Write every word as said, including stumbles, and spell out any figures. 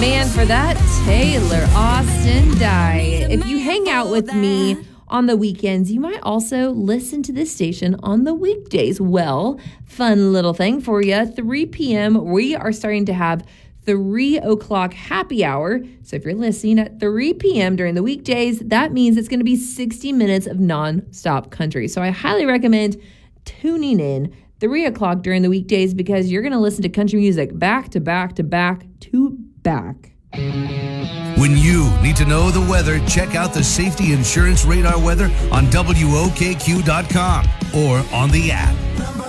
man, for that, Taylor Austin Die. If you hang out with me on the weekends, you might also listen to this station on the weekdays. Well, fun little thing for you. three p.m., we are starting to have three o'clock happy hour. So if you're listening at three p.m. during the weekdays, that means it's going to be sixty minutes of non-stop country. So I highly recommend tuning in three o'clock during the weekdays because you're going to listen to country music back to back to back to back. When you need to know the weather, check out the Safety Insurance Radar weather on W O K Q dot com or on the app.